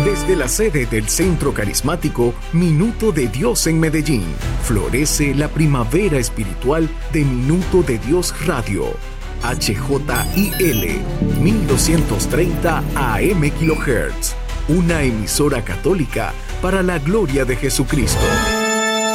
Desde la sede del Centro Carismático Minuto de Dios en Medellín, florece la primavera espiritual de Minuto de Dios Radio. HJIL 1230 AM kHz. Una emisora católica para la gloria de Jesucristo.